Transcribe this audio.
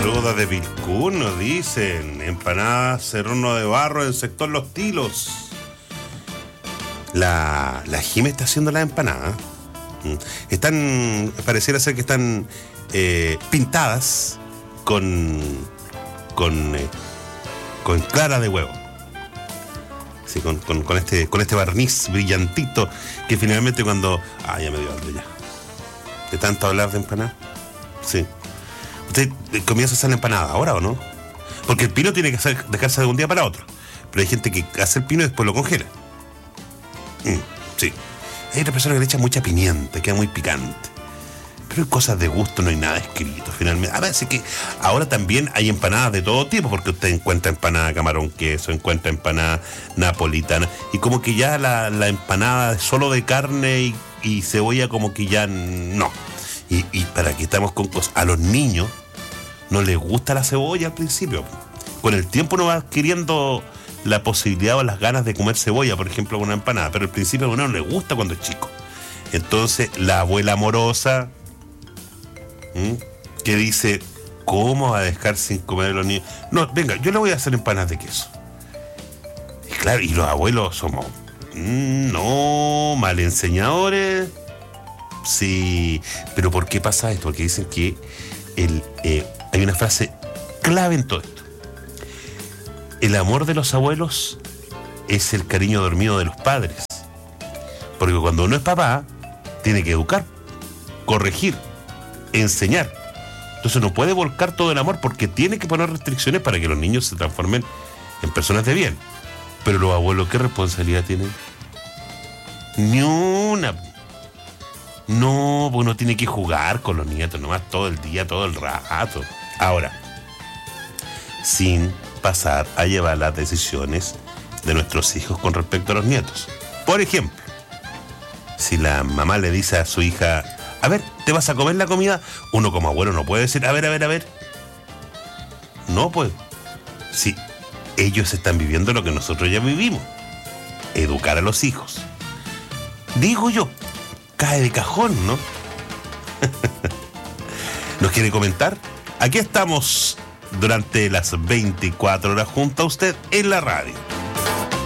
Saludos de Vilcún, nos dicen. Empanadas en horno de barro en el sector Los Tilos. La Jime está haciendo las empanadas. Pareciera ser que están pintadas con clara de huevo. Sí, con este barniz brillantito que finalmente cuando... ya me dio hambre ya. ¿De tanto hablar de empanadas? Sí. ¿Usted comienza a hacer la empanada ahora o no? Porque el pino tiene que dejarse de un día para otro. Pero hay gente que hace el pino y después lo congela. Sí. Hay otra persona que le echa mucha pimienta, queda muy picante. Pero hay cosas de gusto, no hay nada escrito finalmente. A veces que ahora también hay empanadas de todo tipo, porque usted encuentra empanada camarón queso, encuentra empanada napolitana. Y como que ya la empanada solo de carne y cebolla como que ya no. Y para que estamos con cosas. A los niños no les gusta la cebolla al principio. Con el tiempo uno va adquiriendo la posibilidad o las ganas de comer cebolla, por ejemplo, con una empanada. Pero al principio a uno no le gusta cuando es chico. Entonces la abuela amorosa, que dice, ¿cómo va a dejar sin comer a los niños? No, venga, yo le voy a hacer empanadas de queso. Y claro, y los abuelos somos no mal enseñadores. Sí, pero ¿por qué pasa esto? Porque dicen que hay una frase clave en todo esto. El amor de los abuelos es el cariño dormido de los padres. Porque cuando uno es papá, tiene que educar, corregir, enseñar. Entonces no puede volcar todo el amor porque tiene que poner restricciones para que los niños se transformen en personas de bien. Pero los abuelos, ¿qué responsabilidad tienen? Ni una. No, pues uno tiene que jugar con los nietos nomás todo el día, todo el rato. Ahora, sin pasar a llevar las decisiones de nuestros hijos con respecto a los nietos. Por ejemplo, si la mamá le dice a su hija, a ver, ¿te vas a comer la comida? Uno como abuelo no puede decir, a ver. No, pues, si ellos están viviendo lo que nosotros ya vivimos. Educar a los hijos. Digo yo, cae de cajón, ¿no? ¿Nos quiere comentar? Aquí estamos durante las 24 horas junto a usted en la radio.